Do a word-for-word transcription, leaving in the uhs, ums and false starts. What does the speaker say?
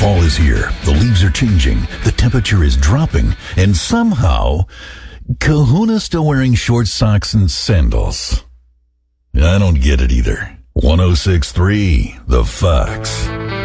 Fall is here. The leaves are changing. The temperature is dropping. And somehow, Kahuna's still wearing short socks and sandals. I don't get it either. one oh six point three, The Fox.